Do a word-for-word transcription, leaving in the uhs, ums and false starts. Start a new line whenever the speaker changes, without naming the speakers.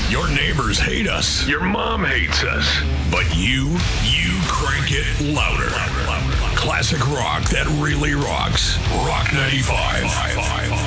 Your neighbors hate us.
Your mom hates us.
But you, you crank it louder. Classic rock that really rocks. Rock ninety-five.